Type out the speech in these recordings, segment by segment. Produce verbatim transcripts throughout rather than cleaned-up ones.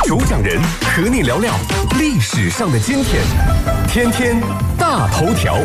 主讲人和你聊聊历史上的今天，天天大头条。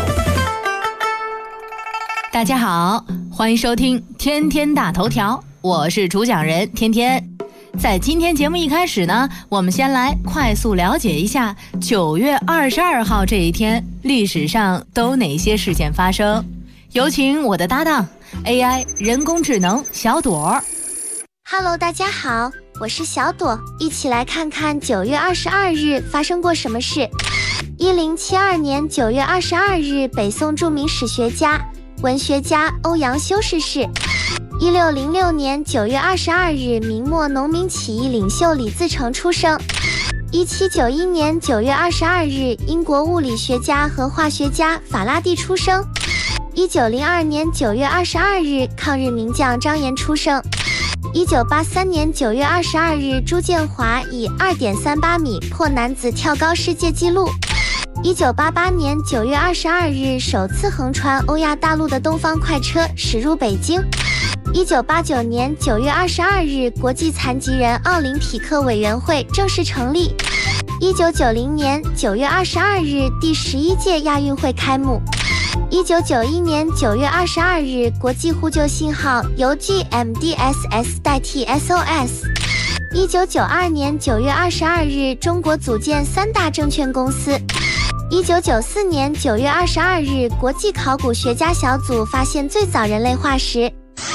大家好，欢迎收听天天大头条，我是主讲人天天。在今天节目一开始呢，我们先来快速了解一下九月二十二号这一天历史上都有哪些事件发生。有请我的搭档 A I 人工智能小朵。 Hello， 大家好，我是小朵，一起来看看九月二十二日发生过什么事。一零七二年九月二十二日，北宋著名史学家、文学家欧阳修逝世。一六零六年九月二十二日，明末农民起义领袖李自成出生。一七九一年九月二十二日，英国物理学家和化学家法拉第出生。一九零二年九月二十二日，抗日名将张炎出生。一九八三年九月二十二日，朱建华以 二点三八米破男子跳高世界纪录。一九八八年九月二十二日，首次横穿欧亚大陆的东方快车驶入北京。一九八九年九月二十二日，国际残疾人奥林匹克委员会正式成立。一九九零年九月二十二日，第十一届亚运会开幕。一九九一年九月二十二日，国际呼救信号由 G M D S S 代替 S O S。一九九二年九月二十二日，中国组建三大证券公司。一九九四年九月二十二日，国际考古学家小组发现最早人类化石。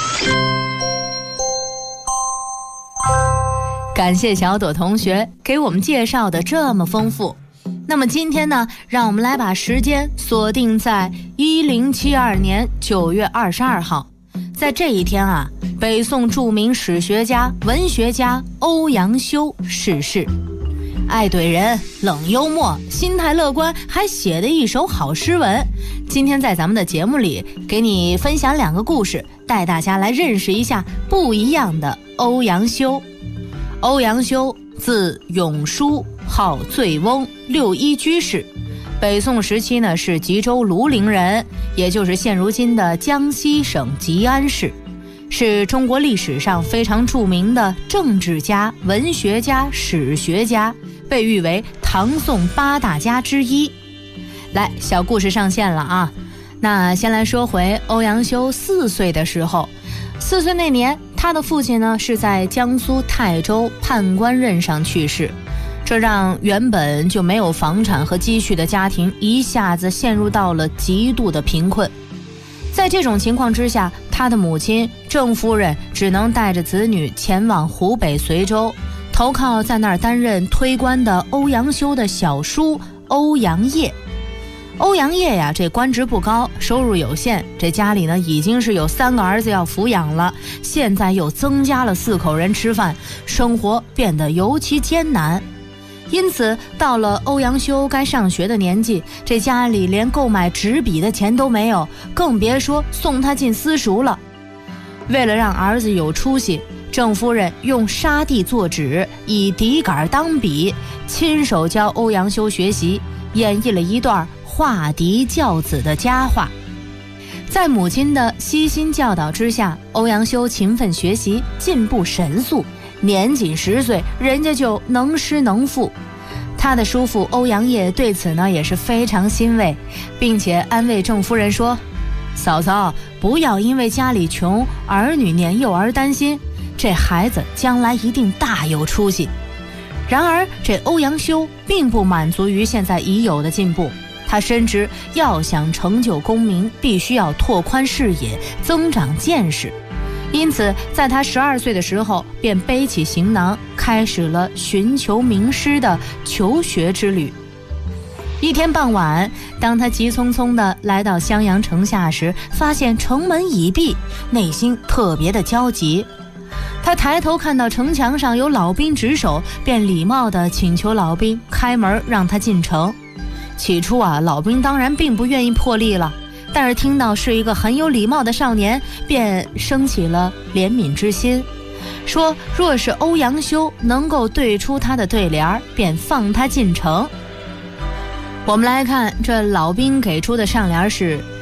感谢小朵同学给我们介绍的这么丰富。那么今天呢，让我们来把时间锁定在一零七二年九月二十二号。在这一天啊，北宋著名史学家、文学家欧阳修逝世。爱怼人，冷幽默，心态乐观，还写的一手好诗文。今天在咱们的节目里给你分享两个故事，带大家来认识一下不一样的欧阳修。欧阳修字永叔，号醉翁，六一居士。北宋时期呢，是吉州庐陵人，也就是现如今的江西省吉安市，是中国历史上非常著名的政治家、文学家、史学家，被誉为唐宋八大家之一。来，小故事上线了啊！那先来说回欧阳修四岁的时候，四岁那年，他的父亲呢是在江苏泰州判官任上去世，这让原本就没有房产和积蓄的家庭一下子陷入到了极度的贫困。在这种情况之下，他的母亲郑夫人只能带着子女前往湖北随州，投靠在那儿担任推官的欧阳修的小叔欧阳业。欧阳业呀，这官职不高，收入有限，这家里呢已经是有三个儿子要抚养了，现在又增加了四口人吃饭，生活变得尤其艰难。因此到了欧阳修该上学的年纪，这家里连购买纸笔的钱都没有，更别说送他进私塾了。为了让儿子有出息，郑夫人用沙地做纸，以底杆当笔，亲手教欧阳修学习，演绎了一段画笛教子的佳话。在母亲的悉心教导之下，欧阳修勤奋学习，进步神速，年仅十岁，人家就能诗能赋。他的叔父欧阳业对此呢也是非常欣慰，并且安慰郑夫人说：嫂嫂，不要因为家里穷，儿女年幼而担心，这孩子将来一定大有出息。然而这欧阳修并不满足于现在已有的进步，他深知要想成就功名，必须要拓宽视野，增长见识。因此在他十二岁的时候，便背起行囊，开始了寻求名师的求学之旅。一天傍晚，当他急匆匆地来到襄阳城下时，发现城门已闭，内心特别的焦急。他抬头看到城墙上有老兵值守，便礼貌地请求老兵开门让他进城。起初啊，老兵当然并不愿意破例了，但是听到是一个很有礼貌的少年，便升起了怜悯之心，说若是欧阳修能够对出他的对联，便放他进城。我们来看这老兵给出的上联是